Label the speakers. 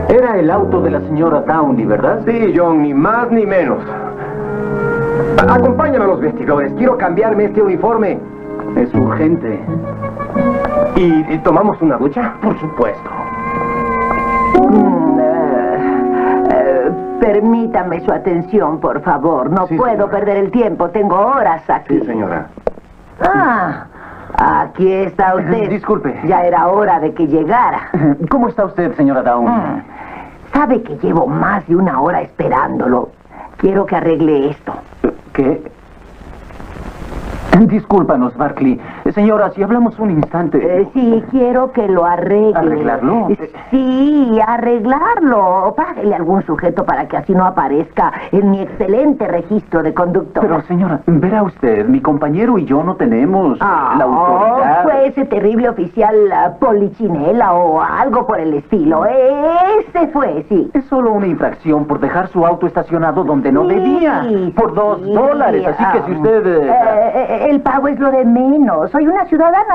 Speaker 1: Era el auto de la señora Downey, ¿verdad?
Speaker 2: Sí, John, ni más ni menos. Acompáñame a los vestidores. Quiero cambiarme este uniforme.
Speaker 1: Es urgente.
Speaker 2: ¿Y tomamos una ducha?
Speaker 1: Por supuesto.
Speaker 3: Permítame su atención, por favor. No
Speaker 2: Sí,
Speaker 3: puedo
Speaker 2: señora.
Speaker 3: perder el tiempo. Tengo horas aquí.
Speaker 2: Sí, señora.
Speaker 3: Ah, aquí está usted.
Speaker 1: Disculpe.
Speaker 3: Ya era hora de que llegara.
Speaker 1: ¿Cómo está usted, señora Downey?
Speaker 3: Sabe que llevo más de una hora esperándolo. Quiero que arregle esto.
Speaker 1: ¿Qué? Discúlpanos, Barkley. Señora, si hablamos un instante...
Speaker 3: Sí, quiero que lo arregle.
Speaker 1: ¿Arreglarlo?
Speaker 3: Sí, arreglarlo. Páguele a algún sujeto para que así no aparezca en mi excelente registro de conductor.
Speaker 1: Pero, señora, verá usted, mi compañero y yo no tenemos la autoridad.
Speaker 3: Fue ese terrible oficial Polichinela o algo por el estilo. Ese fue, sí.
Speaker 1: Es solo una infracción por dejar su auto estacionado donde no
Speaker 3: Sí,
Speaker 1: debía. Por $2. Así que si usted...
Speaker 3: El pago es lo de menos. Soy una ciudadana